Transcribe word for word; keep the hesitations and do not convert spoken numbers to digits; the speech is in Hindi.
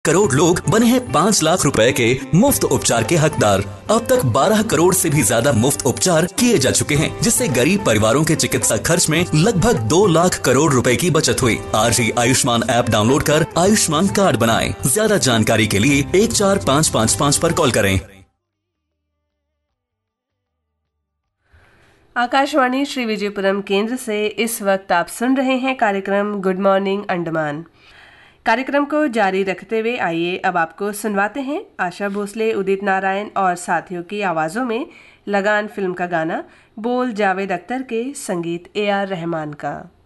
करोड़ लोग बने हैं पाँच लाख रुपए के मुफ्त उपचार के हकदार। अब तक बारह करोड़ से भी ज्यादा मुफ्त उपचार किए जा चुके हैं, जिससे गरीब परिवारों के चिकित्सा खर्च में लगभग दो लाख करोड़ रुपए की बचत हुई। आज ही आयुष्मान ऐप डाउनलोड कर आयुष्मान कार्ड बनाएं। ज्यादा जानकारी के लिए एक चार पाँच पाँच पाँच पर कॉल करें। आकाशवाणी श्री विजयपुरम केंद्र से इस वक्त आप सुन रहे हैं कार्यक्रम गुड मॉर्निंग अंडमान। कार्यक्रम को जारी रखते हुए आइए अब आपको सुनवाते हैं आशा भोसले, उदित नारायण और साथियों की आवाज़ों में लगान फिल्म का गाना, बोल जावेद अख्तर के, संगीत ए आर रहमान का।